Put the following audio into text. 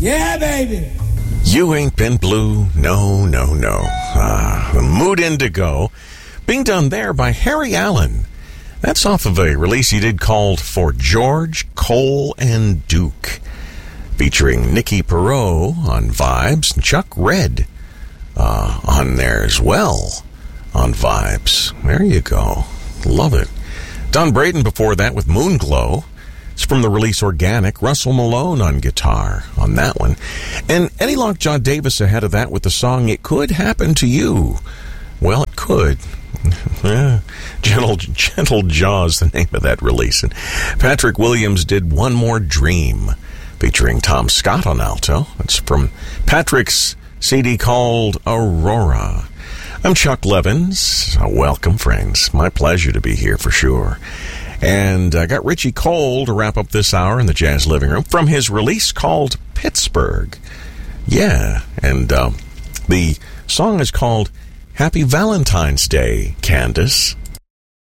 Yeah, baby. You Ain't Been Blue, no, no, no. The Mood Indigo, being done there by Harry Allen. That's off of a release he did called For George, Cole, and Duke, featuring Nicky Perot on Vibes, and Chuck Red on there as well on Vibes. There you go. Love it. Don Braden before that with Moonglow. It's from the release Organic. Russell Malone on guitar on that one. And Eddie Lockjaw Davis ahead of that with the song It Could Happen to You. Well, it could. Gentle Jaws, the name of that release. And Patrick Williams did One More Dream, featuring Tom Scott on alto. It's from Patrick's CD called Aurora. I'm Chuck Levins. Welcome, friends. My pleasure to be here for sure. And I got Richie Cole to wrap up this hour in the Jazz Living Room from his release called Pittsburgh. Yeah, and the song is called Happy Valentine's Day, Candace.